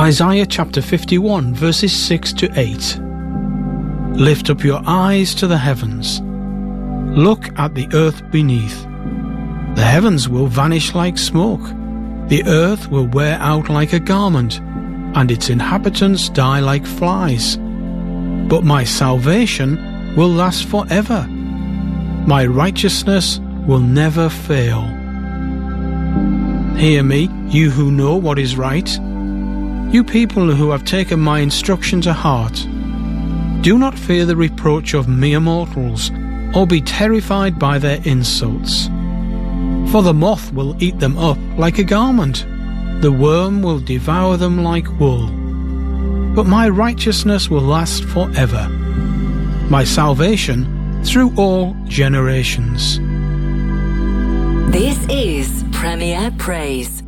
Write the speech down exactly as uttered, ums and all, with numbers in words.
Isaiah chapter fifty-one, verses six to eight. Lift up your eyes to the heavens. Look at the earth beneath. The heavens will vanish like smoke. The earth will wear out like a garment, and its inhabitants die like flies. But my salvation will last forever. My righteousness will never fail. Hear me, you who know what is right, you people who have taken my instruction to heart. Do not fear the reproach of mere mortals, or be terrified by their insults. For the moth will eat them up like a garment, the worm will devour them like wool. But my righteousness will last forever, my salvation through all generations. This is Premier Praise.